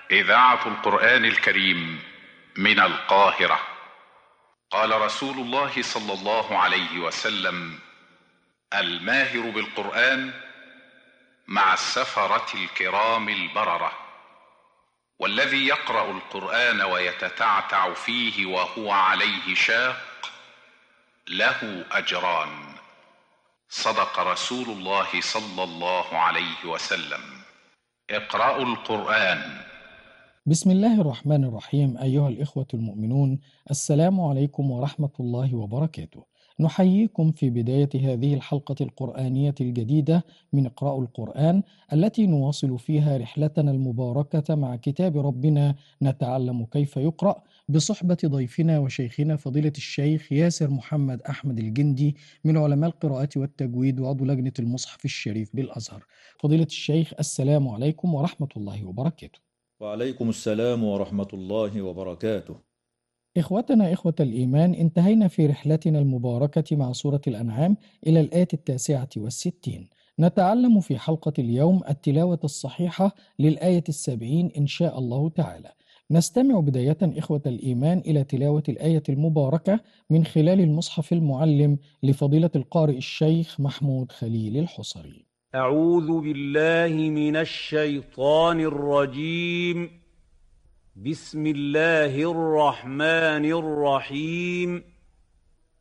إذاعة القرآن الكريم من القاهرة. قال رسول الله صلى الله عليه وسلم: الماهر بالقرآن مع السفرة الكرام البررة، والذي يقرأ القرآن ويتتعتع فيه وهو عليه شاق له أجران. صدق رسول الله صلى الله عليه وسلم. اقرأوا القرآن. بسم الله الرحمن الرحيم. أيها الإخوة المؤمنون، السلام عليكم ورحمة الله وبركاته. نحييكم في بداية هذه الحلقة القرآنية الجديدة من اقرأوا القرآن، التي نواصل فيها رحلتنا المباركة مع كتاب ربنا نتعلم كيف يقرأ، بصحبة ضيفنا وشيخنا فضيلة الشيخ ياسر محمد أحمد الجندي من علماء القراءة والتجويد وعضو لجنة المصحف الشريف بالأزهر. فضيلة الشيخ، السلام عليكم ورحمة الله وبركاته. وعليكم السلام ورحمة الله وبركاته. إخوتنا إخوة الإيمان، انتهينا في رحلتنا المباركة مع سورة الأنعام إلى الآية 69. نتعلم في حلقة اليوم التلاوة الصحيحة للآية 70 إن شاء الله تعالى. نستمع بداية إخوة الإيمان إلى تلاوة الآية المباركة من خلال المصحف المعلم لفضيلة القارئ الشيخ محمود خليل الحصري. أعوذ بالله من الشيطان الرجيم. بسم الله الرحمن الرحيم.